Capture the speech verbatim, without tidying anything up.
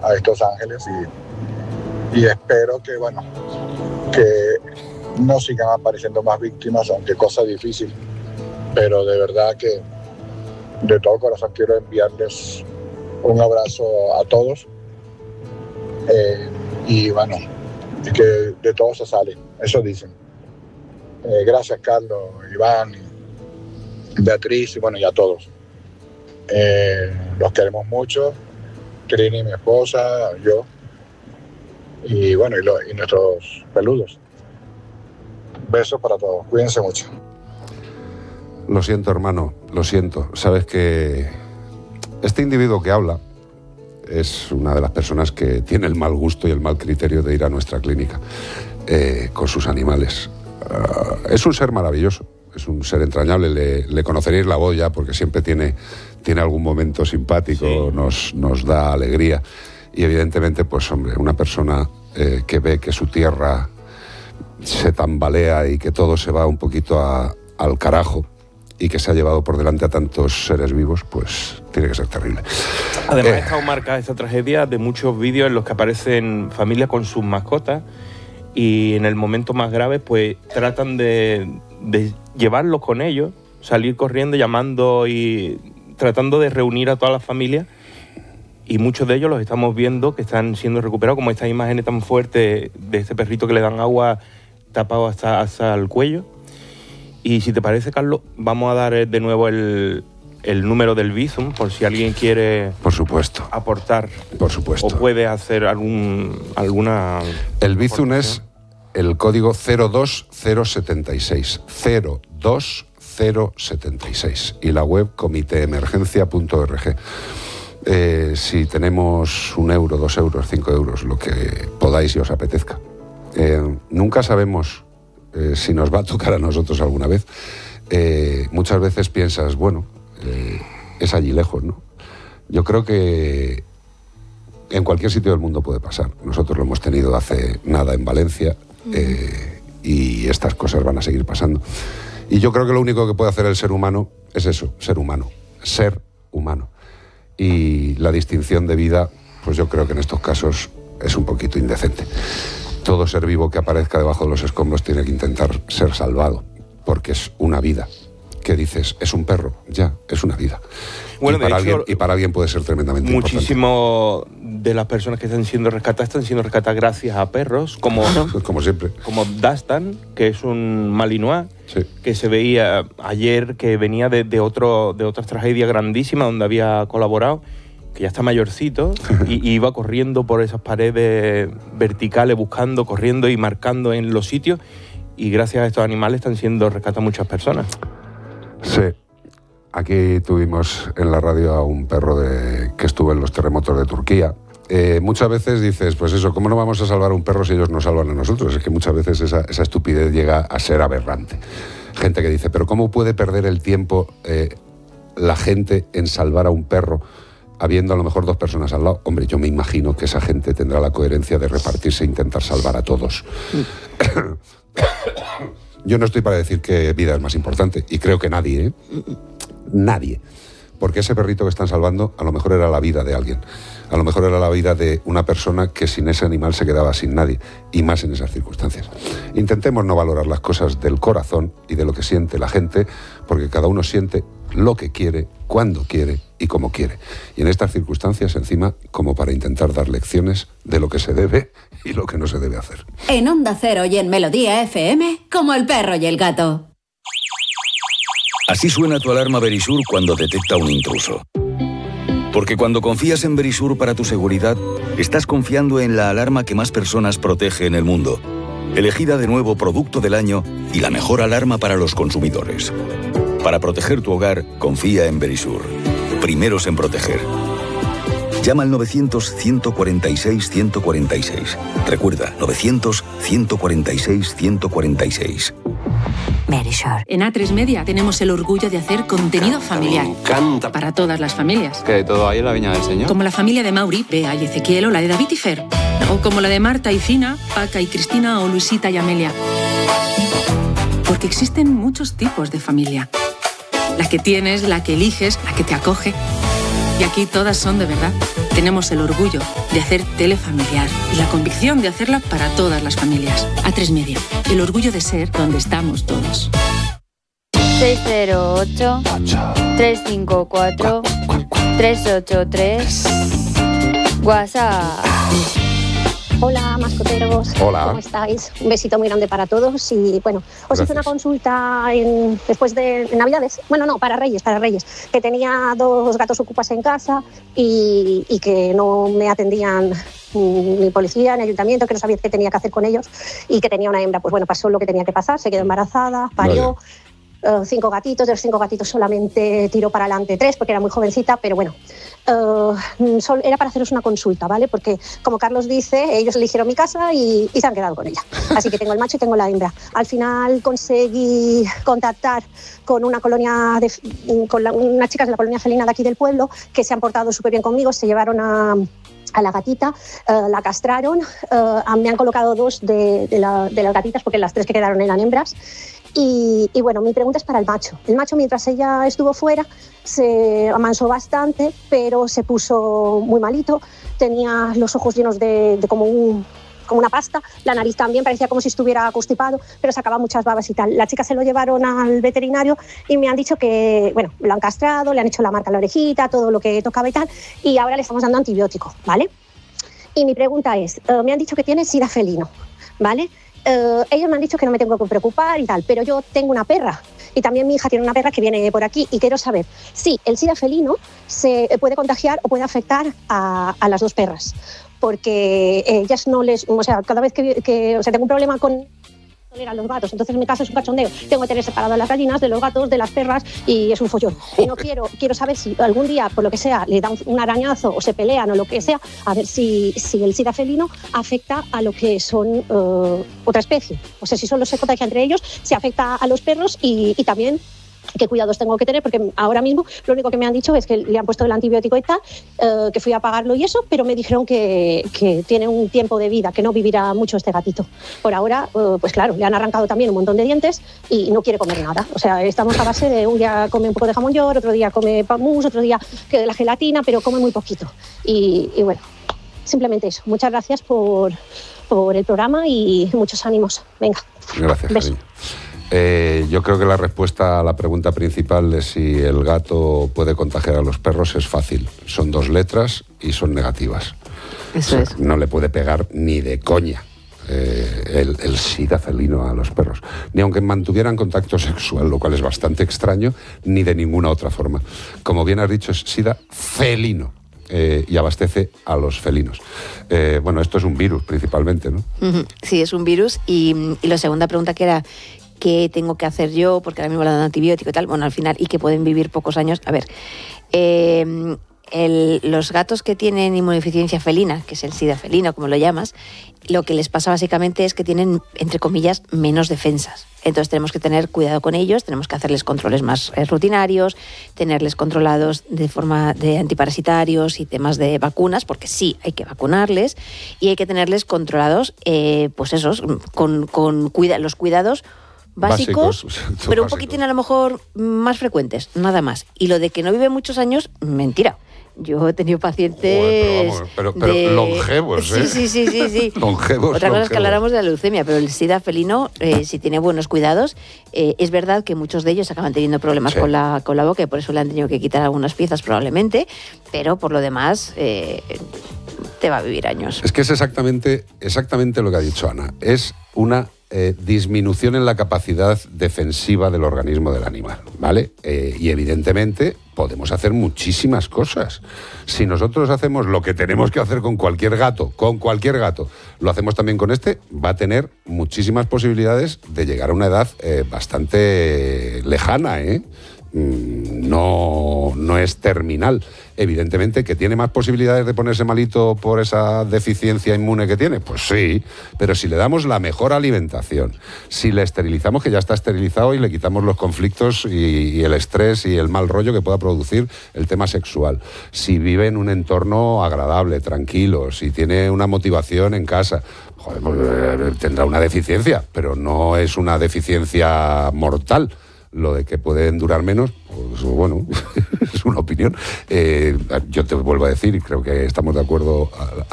a estos ángeles y, y espero que, bueno, que no sigan apareciendo más víctimas, aunque cosa difícil, pero de verdad que de todo corazón quiero enviarles un abrazo a todos eh, y bueno, que de todo se sale, eso dicen. Eh, gracias Carlos, Iván, Beatriz y bueno, y a todos. Eh, los queremos mucho, Trini, mi esposa, yo y bueno, y, lo, y nuestros peludos. Besos para todos, cuídense mucho. Lo siento, hermano, lo siento. Sabes que este individuo que habla es una de las personas que tiene el mal gusto y el mal criterio de ir a nuestra clínica eh, con sus animales. Uh, es un ser maravilloso, es un ser entrañable, le, le conoceréis la voz ya porque siempre tiene, tiene algún momento simpático, sí. nos, nos da alegría y evidentemente, pues hombre, una persona eh, que ve que su tierra se tambalea y que todo se va un poquito a, al carajo y que se ha llevado por delante a tantos seres vivos, pues tiene que ser terrible. Además eh, ha estado marcada esta tragedia de muchos vídeos en los que aparecen familias con sus mascotas y en el momento más grave pues tratan de, de llevarlos con ellos, salir corriendo, llamando y tratando de reunir a toda la familia y muchos de ellos los estamos viendo que están siendo recuperados, como estas imágenes tan fuertes de este perrito que le dan agua tapado hasta, hasta el cuello. Y si te parece, Carlos, vamos a dar de nuevo el, el número del Bizum por si alguien quiere por supuesto. aportar. Por supuesto. O puede hacer algún, alguna... El Bizum es el código cero dos cero siete seis. cero dos cero siete seis. Y la web comiteemergencia punto org. Eh, si tenemos un euro, dos euros, cinco euros, lo que podáis y os apetezca. Eh, nunca sabemos eh, si nos va a tocar a nosotros alguna vez. Eh, muchas veces piensas, bueno, eh, es allí lejos, ¿no? Yo creo que en cualquier sitio del mundo puede pasar. Nosotros lo hemos tenido hace nada en Valencia eh, y estas cosas van a seguir pasando. Y yo creo que lo único que puede hacer el ser humano es eso, ser humano, ser humano. Y la distinción de vida, pues yo creo que en estos casos es un poquito indecente. Todo ser vivo que aparezca debajo de los escombros tiene que intentar ser salvado, porque es una vida. ¿Qué dices? ¿Es un perro? Ya, es una vida. Bueno, y, para de hecho, alguien, y para alguien puede ser tremendamente muchísimo importante. Muchísimo de las personas que están siendo rescatadas están siendo rescatadas gracias a perros, como, como siempre. Como Dastan, que es un malinois, sí. que se veía ayer que venía de, de, otro, de otra tragedia grandísima donde había colaborado, que ya está mayorcito, y, y iba corriendo por esas paredes verticales, buscando, corriendo y marcando en los sitios, y gracias a estos animales están siendo rescatadas muchas personas. Sí. Aquí tuvimos en la radio a un perro de, que estuvo en los terremotos de Turquía. Eh, muchas veces dices, pues eso, ¿cómo no vamos a salvar a un perro si ellos nos salvan a nosotros? Es que muchas veces esa, esa estupidez llega a ser aberrante. Gente que dice, pero ¿cómo puede perder el tiempo eh, la gente en salvar a un perro habiendo a lo mejor dos personas al lado? Hombre, yo me imagino que esa gente tendrá la coherencia de repartirse e intentar salvar a todos. Yo no estoy para decir que vida es más importante, y creo que nadie, ¿eh? Nadie. Porque ese perrito que están salvando a lo mejor era la vida de alguien. A lo mejor era la vida de una persona que sin ese animal se quedaba sin nadie, y más en esas circunstancias. Intentemos no valorar las cosas del corazón y de lo que siente la gente, porque cada uno siente lo que quiere, cuando quiere y como quiere. Y en estas circunstancias, encima, como para intentar dar lecciones de lo que se debe y lo que no se debe hacer. En Onda Cero y en Melodía F M, como el perro y el gato. Así suena tu alarma Verisur cuando detecta un intruso. Porque cuando confías en Verisur para tu seguridad, estás confiando en la alarma que más personas protege en el mundo. Elegida de nuevo Producto del Año y la mejor alarma para los consumidores. Para proteger tu hogar, confía en Verisur. Primeros en proteger. Llama al novecientos, ciento cuarenta y seis, ciento cuarenta y seis. Recuerda, novecientos, ciento cuarenta y seis, ciento cuarenta y seis. Verisur. En A tres Media tenemos el orgullo de hacer contenido encanta, familiar. Me encanta. Para todas las familias. Que de todo hay en la Viña del Señor. Como la familia de Mauri, Bea y Ezequiel, o la de David y Fer. O como la de Marta y Fina, Paca y Cristina, o Luisita y Amelia. Porque existen muchos tipos de familia. La que tienes, la que eliges, la que te acoge. Y aquí todas son de verdad. Tenemos el orgullo de hacer tele familiar y la convicción de hacerla para todas las familias. A tres Media, el orgullo de ser donde estamos todos. seis cero ocho, tres cinco cuatro, tres ocho tres. WhatsApp. Hola, mascoteros. Hola. ¿Cómo estáis? Un besito muy grande para todos. Y bueno, os Gracias. hice una consulta en, después de Navidades. Bueno, no, para Reyes, para Reyes. Que tenía dos gatos ocupas en casa y, y que no me atendían ni policía, ni ayuntamiento, que no sabía qué tenía que hacer con ellos. Y que tenía una hembra. Pues bueno, pasó lo que tenía que pasar. Se quedó embarazada, parió. Vale. Uh, cinco gatitos, de los cinco gatitos solamente tiró para adelante tres porque era muy jovencita, pero bueno, uh, solo era para haceros una consulta, ¿vale? Porque como Carlos dice, ellos eligieron mi casa y, y se han quedado con ella. Así que tengo el macho y tengo la hembra. Al final conseguí contactar con una colonia, de, con la, unas chicas de la colonia felina de aquí del pueblo que se han portado súper bien conmigo, se llevaron a... a la gatita, uh, la castraron, uh, me han colocado dos de, de, la, de las gatitas porque las tres que quedaron eran hembras. Y, y bueno, mi pregunta es para el macho. El macho, mientras ella estuvo fuera, se amansó bastante, pero se puso muy malito. Tenía los ojos llenos de, de como, un, como una pasta, la nariz también, parecía como si estuviera constipado, pero sacaba muchas babas y tal. La chica se lo llevaron al veterinario y me han dicho que, bueno, lo han castrado, le han hecho la marca a la orejita, todo lo que tocaba y tal, y ahora le estamos dando antibiótico, ¿vale? Y mi pregunta es, uh, me han dicho que tiene sida felino, ¿vale? Uh, ellos me han dicho que no me tengo que preocupar y tal, pero yo tengo una perra y también mi hija tiene una perra que viene por aquí y quiero saber si el sida felino se puede contagiar o puede afectar a, a las dos perras, porque ellas no les, o sea, cada vez que, que o sea, tengo un problema con a los gatos, entonces en mi casa es un cachondeo, tengo que tener separado a las gallinas de los gatos, de las perras y es un follón. Y no quiero, quiero saber si algún día, por lo que sea, le da un, un arañazo o se pelean o lo que sea, a ver si, si el sida felino afecta a lo que son uh, otra especie. O sea, si solo se contagia entre ellos, se afecta a los perros y, y también qué cuidados tengo que tener, porque ahora mismo lo único que me han dicho es que le han puesto el antibiótico y tal, uh, que fui a pagarlo y eso, pero me dijeron que, que tiene un tiempo de vida, que no vivirá mucho este gatito. Por ahora, uh, pues claro, le han arrancado también un montón de dientes y no quiere comer nada. O sea, estamos a base de un día come un poco de jamón york, otro día come mousse, otro día que de la gelatina, pero come muy poquito. Y, y bueno, simplemente eso. Muchas gracias por, por el programa y muchos ánimos. Venga. Gracias, cariño. Eh, yo creo que la respuesta a la pregunta principal de si el gato puede contagiar a los perros es fácil. Son dos letras y son negativas. Eso o sea, es. No le puede pegar ni de coña eh, el, el sida felino a los perros. Ni aunque mantuvieran contacto sexual, lo cual es bastante extraño, ni de ninguna otra forma. Como bien has dicho, es sida felino. Eh, y abastece a los felinos. Eh, bueno, esto es un virus principalmente, ¿no? Sí, es un virus. Y, y la segunda pregunta que era, ¿qué tengo que hacer yo? Porque ahora mismo le dan antibiótico y tal. Bueno, al final, y que pueden vivir pocos años. A ver, eh, el, los gatos que tienen inmunodeficiencia felina, que es el sida felino, como lo llamas, lo que les pasa básicamente es que tienen, entre comillas, menos defensas. Entonces tenemos que tener cuidado con ellos, tenemos que hacerles controles más eh, rutinarios, tenerles controlados de forma de antiparasitarios y temas de vacunas, porque sí, hay que vacunarles y hay que tenerles controlados, eh, pues esos, con, con cuida, los cuidados básicos, básicos pero un poquitín a lo mejor más frecuentes, nada más. Y lo de que no vive muchos años, mentira. Yo he tenido pacientes Joder, pero, vamos, pero, pero de... longevos, ¿eh? Sí, sí, sí, sí, sí. longevos, Otra cosa longevos. es que habláramos de la leucemia, pero el sida felino, eh, si tiene buenos cuidados, eh, es verdad que muchos de ellos acaban teniendo problemas sí. con, la, con la boca y por eso le han tenido que quitar algunas piezas probablemente, pero por lo demás eh, te va a vivir años. Es que es exactamente, exactamente lo que ha dicho Ana. Es una eh, disminución en la capacidad defensiva del organismo del animal, ¿vale? Eh, y evidentemente podemos hacer muchísimas cosas. Si nosotros hacemos lo que tenemos que hacer con cualquier gato, con cualquier gato, lo hacemos también con este, va a tener muchísimas posibilidades de llegar a una edad eh, bastante lejana, ¿eh? No, no es terminal. Evidentemente que tiene más posibilidades de ponerse malito por esa deficiencia inmune que tiene, pues sí, pero si le damos la mejor alimentación, si le esterilizamos, que ya está esterilizado, y le quitamos los conflictos y, y el estrés y el mal rollo que pueda producir el tema sexual, si vive en un entorno agradable, tranquilo, si tiene una motivación en casa, joder, pues, eh, tendrá una deficiencia, pero no es una deficiencia mortal. Lo de que pueden durar menos, pues bueno, es una opinión. Eh, yo te vuelvo a decir, y creo que estamos de acuerdo